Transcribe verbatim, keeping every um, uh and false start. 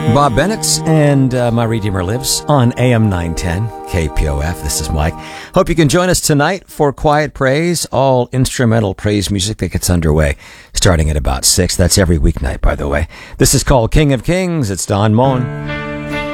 Bob Bennett and uh, My Redeemer Lives on A M nine ten K P O F. This is Mike. Hope you can join us tonight for Quiet Praise, all instrumental praise music that gets underway starting at about six. That's every weeknight, by the way. This is called King of Kings. It's Don Moen.